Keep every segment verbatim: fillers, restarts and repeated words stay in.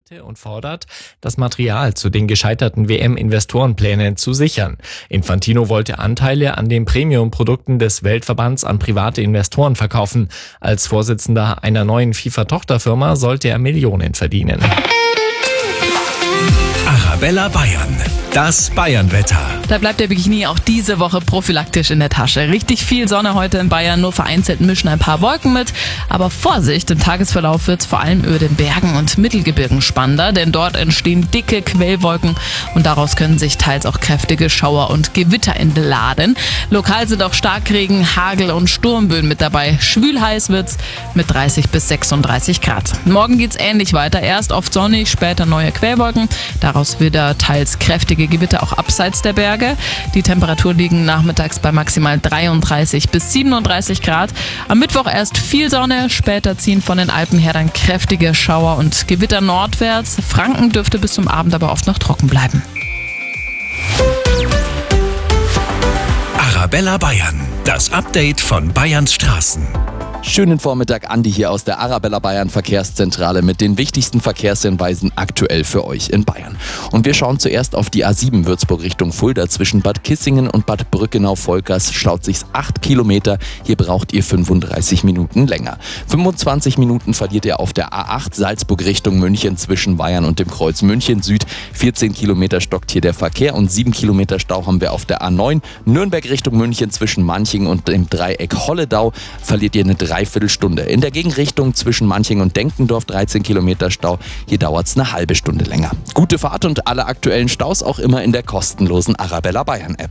und fordert, das Material zu den gescheiterten W M-Investorenplänen zu sichern. Infantino wollte Anteile an den Premium-Produkten des Weltverbands an private Investoren verkaufen. Als Vorsitzender einer neuen FIFA-Tochterfirma sollte er Millionen verdienen. Arabella Bayern, das Bayernwetter. Da bleibt der Bikini auch diese Woche prophylaktisch in der Tasche. Richtig viel Sonne heute in Bayern, nur vereinzelt mischen ein paar Wolken mit. Aber Vorsicht, im Tagesverlauf wird es vor allem über den Bergen und Mittelgebirgen spannender, denn dort entstehen dicke Quellwolken und daraus können sich teils auch kräftige Schauer und Gewitter entladen. Lokal sind auch Starkregen, Hagel und Sturmböen mit dabei. Schwül heiß wird's mit dreißig bis sechsunddreißig Grad. Morgen geht's ähnlich weiter. Erst oft sonnig, später neue Quellwolken. Daraus wieder teils kräftige Gewitter auch abseits der Berge. Die Temperaturen liegen nachmittags bei maximal dreiunddreißig bis siebenunddreißig Grad. Am Mittwoch erst viel Sonne, später ziehen von den Alpen her dann kräftige Schauer und Gewitter nordwärts. Franken dürfte bis zum Abend aber oft noch trocken bleiben. Arabella Bayern, das Update von Bayerns Straßen. Schönen Vormittag, Andi hier aus der Arabella Bayern Verkehrszentrale mit den wichtigsten Verkehrshinweisen aktuell für euch in Bayern. Und wir schauen zuerst auf die A sieben Würzburg Richtung Fulda. Zwischen Bad Kissingen und Bad Brückenau-Volkers staut sich's acht Kilometer. Hier braucht ihr fünfunddreißig Minuten länger. fünfundzwanzig Minuten verliert ihr auf der A acht Salzburg Richtung München zwischen Bayern und dem Kreuz München Süd. vierzehn Kilometer stockt hier der Verkehr und sieben Kilometer Stau haben wir auf der A neun. Nürnberg Richtung München zwischen Manching und dem Dreieck Holledau verliert ihr eine Dreiviertelstunde. In der Gegenrichtung zwischen Manching und Denkendorf dreizehn Kilometer Stau. Hier dauert es eine halbe Stunde länger. Gute Fahrt und alle aktuellen Staus auch immer in der kostenlosen Arabella Bayern App.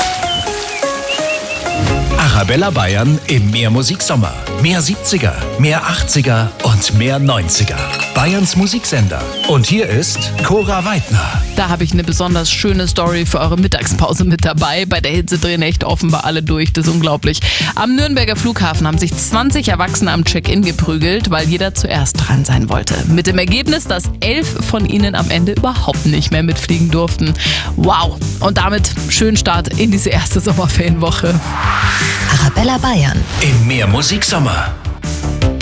Arabella Bayern im Mehr Musiksommer. Mehr siebziger, mehr achtziger und mehr neunziger. Bayerns Musiksender. Und hier ist Cora Weidner. Da habe ich eine besonders schöne Story für eure Mittagspause mit dabei. Bei der Hitze drehen echt offenbar alle durch, das ist unglaublich. Am Nürnberger Flughafen haben sich zwanzig Erwachsene am Check-in geprügelt, weil jeder zuerst dran sein wollte. Mit dem Ergebnis, dass elf von ihnen am Ende überhaupt nicht mehr mitfliegen durften. Wow! Und damit schönen Start in diese erste Sommerferienwoche. Arabella Bayern. Im Mehr Musiksommer.